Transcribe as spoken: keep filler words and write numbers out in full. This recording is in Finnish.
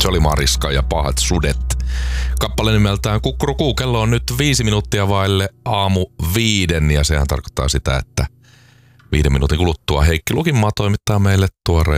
Se oli Mariska ja Pahat sudet. Kappale nimeltään Kukkurukuu. Kello on nyt viisi minuuttia vaille aamu viiden ja sehän tarkoittaa sitä, että viiden minuutin kuluttua Heikki Lukinmaa toimittaa meille tuoreen